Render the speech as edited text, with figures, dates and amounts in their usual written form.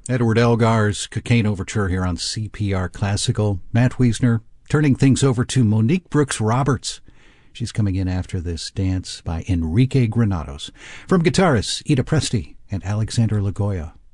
Edward Elgar's Cocaine Overture here on CPR Classical. Matt Wiesner turning things over to Monique Brooks Roberts. She's coming in after this dance by Enrique Granados. From guitarists Ida Presti and Alexander Lagoya.